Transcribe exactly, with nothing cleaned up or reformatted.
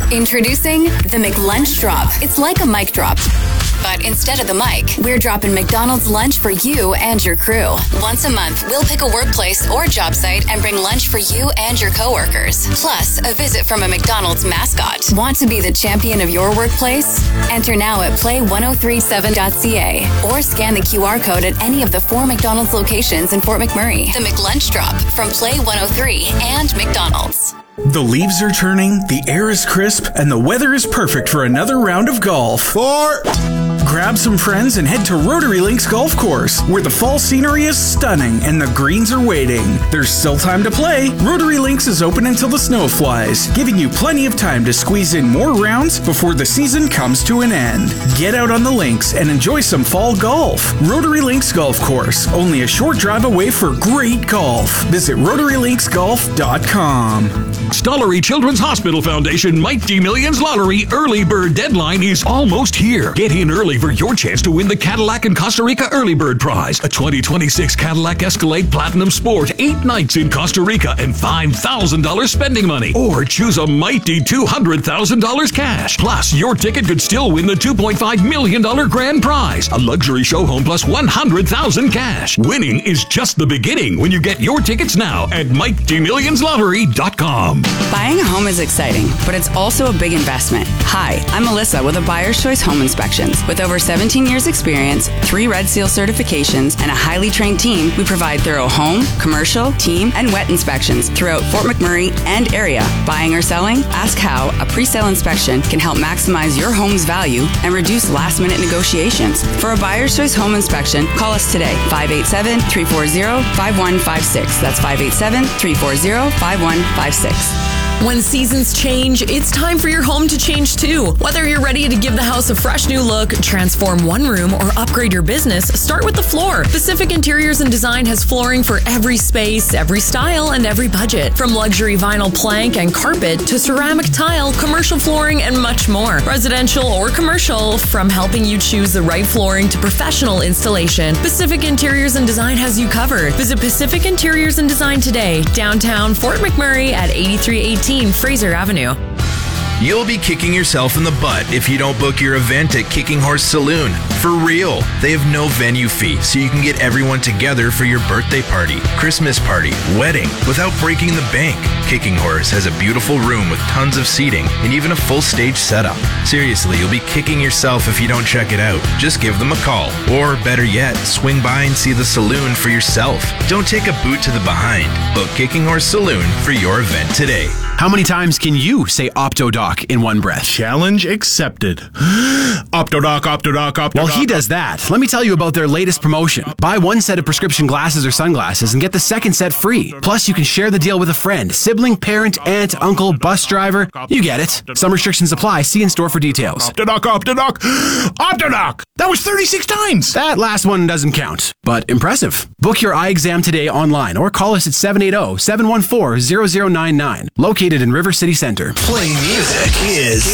Introducing the McLunch Drop. It's like a mic drop, but instead of the mic, we're dropping McDonald's lunch for you and your crew. Once a month, we'll pick a workplace or job site and bring lunch for you and your coworkers. Plus, a visit from a McDonald's mascot. Want to be the champion of your workplace? Enter now at play one oh three seven dot c a or scan the Q R code at any of the four McDonald's locations in Fort McMurray. The McLunch Drop from Play one oh three and McDonald's. The leaves are turning, the air is crisp, and the weather is perfect for another round of golf. Four. Grab some friends and head to Rotary Links Golf Course, where the fall scenery is stunning and the greens are waiting. There's still time to play. Rotary Links is open until the snow flies, giving you plenty of time to squeeze in more rounds before the season comes to an end. Get out on the links and enjoy some fall golf. Rotary Links Golf Course, only a short drive away for great golf. Visit rotary links golf dot com. Stollery Children's Hospital Foundation Mighty Millions Lottery early bird deadline is almost here. Get in early for your chance to win the Cadillac and Costa Rica Early Bird Prize, a twenty twenty-six Cadillac Escalade Platinum Sport, eight nights in Costa Rica, and five thousand dollars spending money. Or choose a mighty two hundred thousand dollars cash. Plus, your ticket could still win the two point five million dollars grand prize, a luxury show home plus one hundred thousand dollars cash. Winning is just the beginning when you get your tickets now at mighty millions lottery dot com. Buying a home is exciting, but it's also a big investment. Hi, I'm Melissa with a Buyer's Choice Home Inspections. With over seventeen years experience, three Red Seal certifications, and a highly trained team, we provide thorough home, commercial, team, and wet inspections throughout Fort McMurray and area. Buying or selling? Ask how a pre-sale inspection can help maximize your home's value and reduce last-minute negotiations. For a Buyer's Choice Home Inspection, call us today, five eight seven, three four zero, five one five six. That's five eight seven, three four zero, five one five six. When seasons change, it's time for your home to change too. Whether you're ready to give the house a fresh new look, transform one room, or upgrade your business, start with the floor. Pacific Interiors and Design has flooring for every space, every style, and every budget. From luxury vinyl plank and carpet to ceramic tile, commercial flooring, and much more. Residential or commercial, from helping you choose the right flooring to professional installation, Pacific Interiors and Design has you covered. Visit Pacific Interiors and Design today, downtown Fort McMurray at eighty-three eighteen Fraser Avenue. You'll be kicking yourself in the butt if you don't book your event at Kicking Horse Saloon. For real. They have no venue fee, so you can get everyone together for your birthday party, Christmas party, wedding, without breaking the bank. Kicking Horse has a beautiful room with tons of seating and even a full stage setup. Seriously, you'll be kicking yourself if you don't check it out. Just give them a call. Or better yet, swing by and see the saloon for yourself. Don't take a boot to the behind. Book Kicking Horse Saloon for your event today. How many times can you say Optodoc in one breath? Challenge accepted. Optodoc, Optodoc, Optodoc. While he does that, let me tell you about their latest promotion. Buy one set of prescription glasses or sunglasses and get the second set free. Plus, you can share the deal with a friend, sibling, parent, aunt, uncle, bus driver. You get it. Some restrictions apply. See in store for details. Optodoc, Optodoc, Optodoc. That was thirty-six times. That last one doesn't count, but impressive. Book your eye exam today online or call us at seven eight zero, seven one four, zero zero nine nine. Located in River City Center. Playing music is